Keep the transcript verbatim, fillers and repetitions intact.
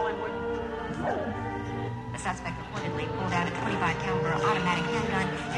The suspect reportedly pulled out a twenty-five caliber automatic handgun